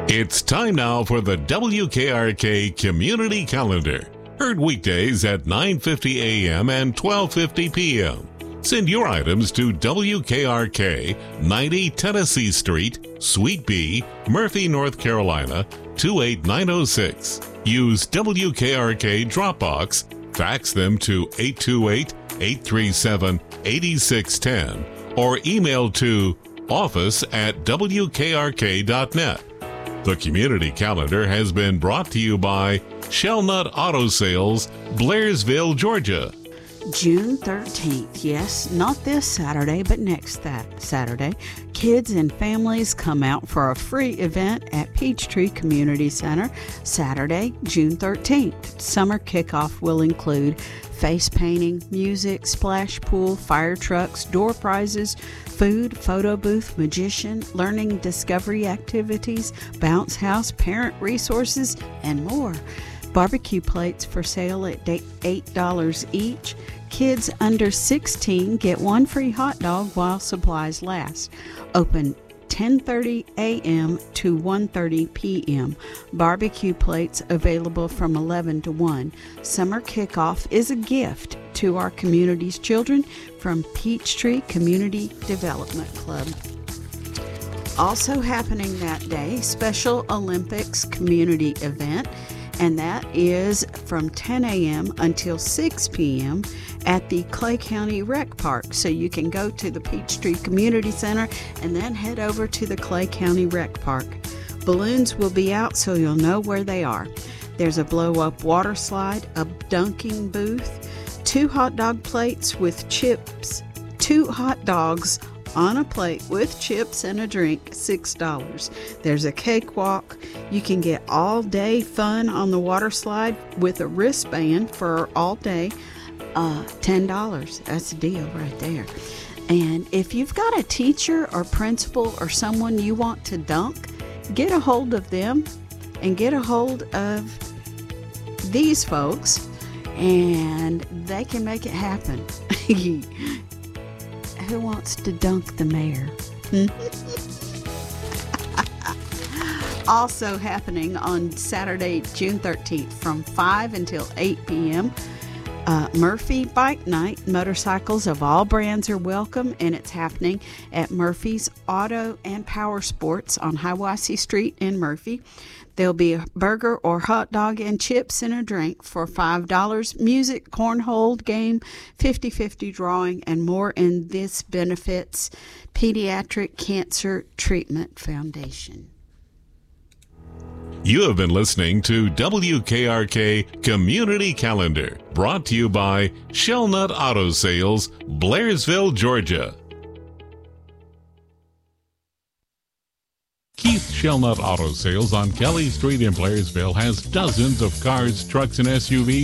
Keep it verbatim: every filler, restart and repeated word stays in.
It's time now for the W K R K Community Calendar. Heard weekdays at nine fifty a.m. and twelve fifty p.m. Send your items to W K R K, ninety Tennessee Street, Suite B, Murphy, North Carolina, two eight nine oh six. Use W K R K Dropbox, fax them to eight two eight, eight three seven, eight six one zero, or email to office at W K R K dot net. The Community Calendar has been brought to you by Shellnut Auto Sales, Blairsville, Georgia. June thirteenth, yes, not this Saturday, but next that Saturday, kids and families come out for a free event at Peachtree Community Center. Saturday, June thirteenth. Summer kickoff will include face painting, music, splash pool, fire trucks, door prizes, food, photo booth, magician, learning discovery activities, bounce house, parent resources, and more. Barbecue plates for sale at eight dollars each. Kids under sixteen get one free hot dog while supplies last. Open ten thirty a.m. to one thirty p.m. Barbecue plates available from eleven to one. Summer kickoff is a gift to our community's children from Peachtree Community Development Club. Also happening that day, Special Olympics community event, and that is from ten a.m. until six p.m. at the Clay County Rec Park. So you can go to the Peachtree Community Center and then head over to the Clay County Rec Park. Balloons will be out so you'll know where they are. There's a blow-up water slide, a dunking booth, two hot dog plates with chips, two hot dogs on a plate with chips and a drink, six dollars. There's a cakewalk. You can get all day fun on the water slide with a wristband for all day, uh, ten dollars. That's a deal right there. And if you've got a teacher or principal or someone you want to dunk, get a hold of them and get a hold of these folks, and they can make it happen. Who wants to dunk the mayor? Also happening on Saturday, June thirteenth from five until eight p.m. Uh, Murphy Bike Night. Motorcycles of all brands are welcome, and it's happening at Murphy's Auto and Power Sports on Hiawassee Street in Murphy. There'll be a burger or hot dog and chips and a drink for five dollars. Music, cornhole game, fifty-fifty drawing, and more. And this benefits Pediatric Cancer Treatment Foundation. You have been listening to W K R K Community Calendar, brought to you by Shellnut Auto Sales, Blairsville, Georgia. Keith Shellnut Auto Sales on Kelly Street in Blairsville has dozens of cars, trucks, and S U Vs